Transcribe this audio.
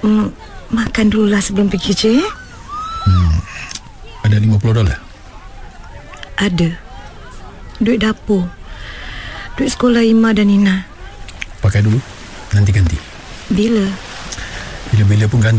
Makan dululah sebelum pergi je. Ada $50? Ada. Duit dapur, duit sekolah Ima dan Nina. Pakai dulu, nanti ganti. Bila? Bila-bila pun ganti.